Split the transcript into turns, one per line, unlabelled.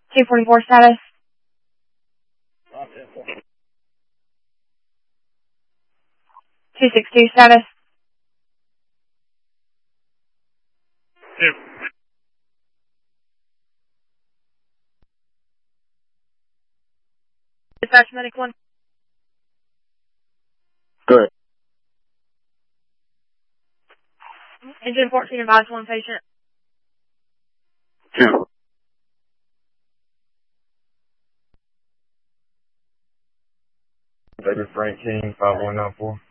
244 status. 262 status.
2.
Dispatch medic 1.
Good.
Engine 14 advised 1 patient.
2. David Frank King, 5194.